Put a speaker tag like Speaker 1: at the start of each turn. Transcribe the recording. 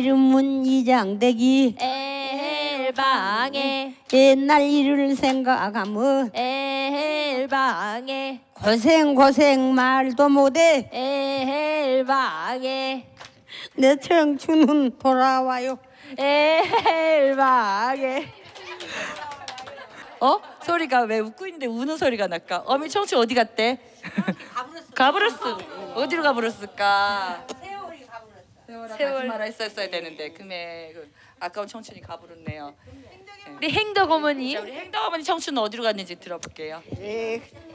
Speaker 1: 이름은 이장대기
Speaker 2: 엘방에
Speaker 1: 옛날 일을 생각하면
Speaker 2: 엘방에
Speaker 1: 고생 말도 못해
Speaker 2: 엘방에
Speaker 1: 내 청춘은 돌아와요.
Speaker 2: 엘방에 소리가 왜 웃고 있는데 우는 소리가 날까? 어미 청춘 어디 갔대? 가버렸어. 어디로 가버렸을까? 세월 말아 있었어야 되는데 금에 아까운 청춘이 가버렸네요.
Speaker 3: 우리 행덕 어머니.
Speaker 2: 자, 우리 행덕 어머니 청춘은 어디로 갔는지 들어볼게요.
Speaker 1: 예.